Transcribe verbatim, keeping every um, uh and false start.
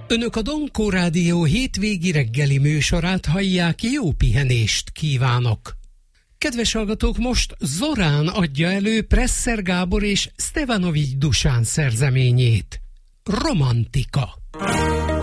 Önök a Donkó Rádió hétvégi reggeli műsorát hallják, jó pihenést kívánok! Kedves hallgatók, most Zorán adja elő Presser Gábor és Stevanovics Dusán szerzeményét. Romantika.